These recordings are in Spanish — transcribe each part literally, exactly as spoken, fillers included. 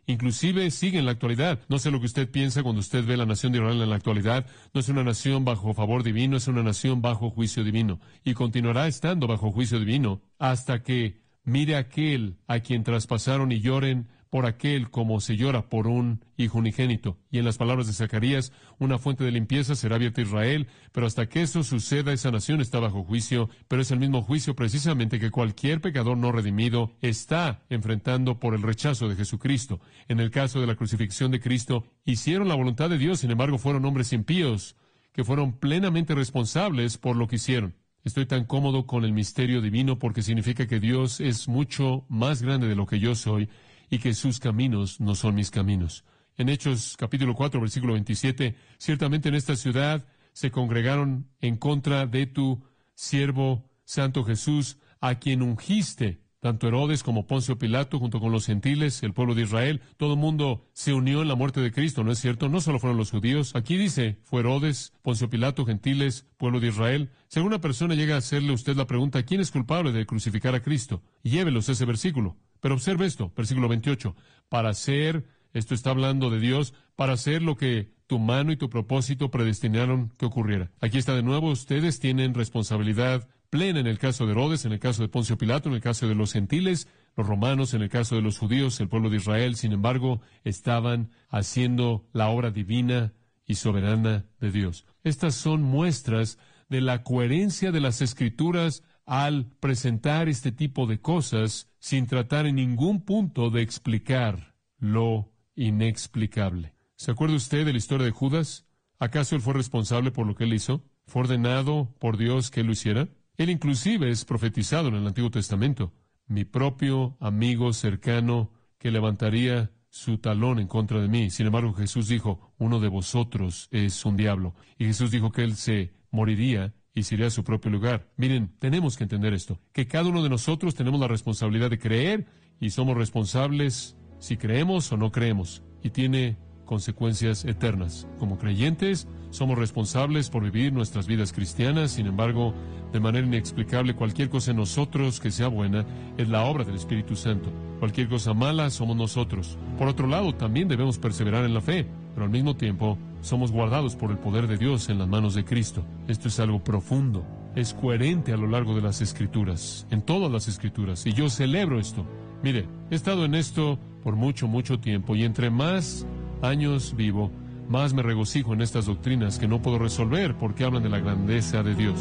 Inclusive sigue en la actualidad. No sé lo que usted piensa cuando usted ve la nación de Israel en la actualidad. No es una nación bajo favor divino, es una nación bajo juicio divino. Y continuará estando bajo juicio divino hasta que mire a aquel a quien traspasaron y lloren por aquel como se llora por un hijo unigénito. Y en las palabras de Zacarías, una fuente de limpieza será abierta a Israel, pero hasta que eso suceda, esa nación está bajo juicio, pero es el mismo juicio precisamente que cualquier pecador no redimido está enfrentando por el rechazo de Jesucristo. En el caso de la crucifixión de Cristo, hicieron la voluntad de Dios, sin embargo fueron hombres impíos, que fueron plenamente responsables por lo que hicieron. Estoy tan cómodo con el misterio divino porque significa que Dios es mucho más grande de lo que yo soy, y que sus caminos no son mis caminos. En Hechos capítulo cuatro, versículo veintisiete, ciertamente en esta ciudad se congregaron en contra de tu siervo Santo Jesús, a quien ungiste, tanto Herodes como Poncio Pilato, junto con los gentiles, el pueblo de Israel. Todo el mundo se unió en la muerte de Cristo, ¿no es cierto? No solo fueron los judíos. Aquí dice, fue Herodes, Poncio Pilato, gentiles, pueblo de Israel. Si alguna persona llega a hacerle a usted la pregunta, ¿quién es culpable de crucificar a Cristo? Llévelos ese versículo. Pero observe esto, versículo veintiocho, para hacer, esto está hablando de Dios, para hacer lo que tu mano y tu propósito predestinaron que ocurriera. Aquí está de nuevo, ustedes tienen responsabilidad plena en el caso de Herodes, en el caso de Poncio Pilato, en el caso de los gentiles, los romanos, en el caso de los judíos, el pueblo de Israel. Sin embargo, estaban haciendo la obra divina y soberana de Dios. Estas son muestras de la coherencia de las Escrituras al presentar este tipo de cosas sin tratar en ningún punto de explicar lo inexplicable. ¿Se acuerda usted de la historia de Judas? ¿Acaso él fue responsable por lo que él hizo? ¿Fue ordenado por Dios que él lo hiciera? Él inclusive es profetizado en el Antiguo Testamento. Mi propio amigo cercano que levantaría su talón en contra de mí. Sin embargo, Jesús dijo, uno de vosotros es un diablo. Y Jesús dijo que él se moriría y se iría a su propio lugar. Miren, tenemos que entender esto, que cada uno de nosotros tenemos la responsabilidad de creer y somos responsables si creemos o no creemos. Y tiene consecuencias eternas. Como creyentes, somos responsables por vivir nuestras vidas cristianas. Sin embargo, de manera inexplicable, cualquier cosa en nosotros que sea buena es la obra del Espíritu Santo. Cualquier cosa mala somos nosotros. Por otro lado, también debemos perseverar en la fe, pero al mismo tiempo somos guardados por el poder de Dios en las manos de Cristo. Esto es algo profundo. Es coherente a lo largo de las Escrituras, en todas las Escrituras, y yo celebro esto. Mire, he estado en esto por mucho, mucho tiempo, y entre más años vivo, más me regocijo en estas doctrinas que no puedo resolver porque hablan de la grandeza de Dios.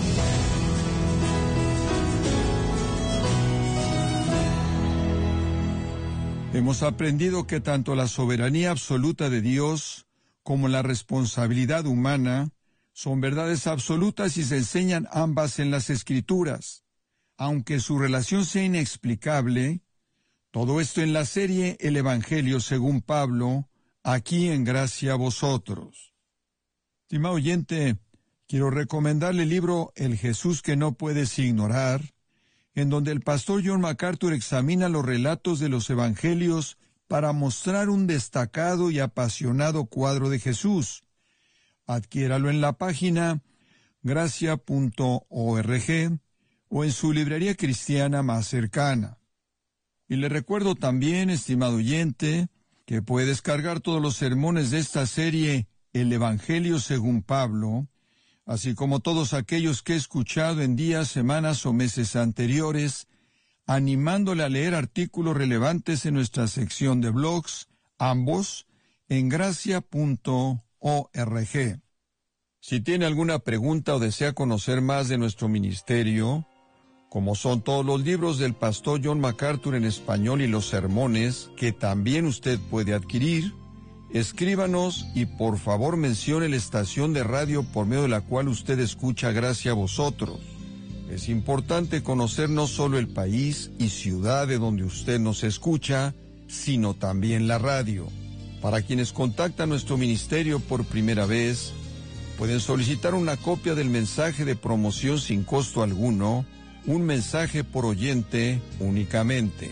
Hemos aprendido que tanto la soberanía absoluta de Dios como la responsabilidad humana son verdades absolutas y se enseñan ambas en las Escrituras. Aunque su relación sea inexplicable, todo esto en la serie El Evangelio según Pablo, aquí en Gracia a Vosotros. Estimado oyente, quiero recomendarle el libro El Jesús que no puedes ignorar, en donde el pastor John MacArthur examina los relatos de los evangelios para mostrar un destacado y apasionado cuadro de Jesús. Adquiéralo en la página gracia punto org o en su librería cristiana más cercana. Y le recuerdo también, estimado oyente, que puede descargar todos los sermones de esta serie El Evangelio según Pablo, así como todos aquellos que he escuchado en días, semanas o meses anteriores, animándole a leer artículos relevantes en nuestra sección de blogs, ambos en gracia punto org. Si tiene alguna pregunta o desea conocer más de nuestro ministerio, como son todos los libros del pastor John MacArthur en español y los sermones, que también usted puede adquirir, escríbanos y por favor mencione la estación de radio por medio de la cual usted escucha Gracia a Vosotros. Es importante conocer no solo el país y ciudad de donde usted nos escucha, sino también la radio. Para quienes contactan nuestro ministerio por primera vez, pueden solicitar una copia del mensaje de promoción sin costo alguno, un mensaje por oyente únicamente.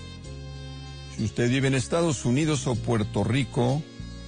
Si usted vive en Estados Unidos o Puerto Rico,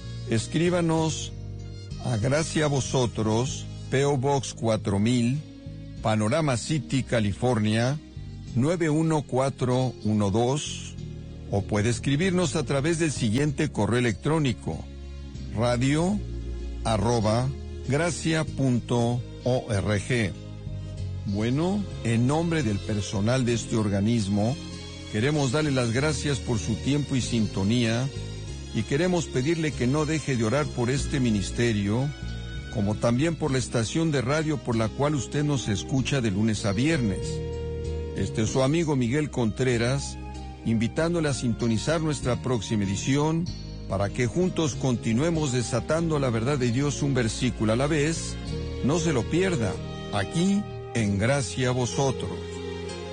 escríbanos a Gracia a Vosotros, P O Box cuatro mil, Panorama City, California, nueve uno cuatro uno dos, O puede escribirnos a través del siguiente correo electrónico: radio arroba gracia punto org. Bueno, en nombre del personal de este organismo, queremos darle las gracias por su tiempo y sintonía, y queremos pedirle que no deje de orar por este ministerio, como también por la estación de radio por la cual usted nos escucha de lunes a viernes. Este es su amigo Miguel Contreras, invitándole a sintonizar nuestra próxima edición para que juntos continuemos desatando la verdad de Dios un versículo a la vez. No se lo pierda, aquí en Gracia a Vosotros.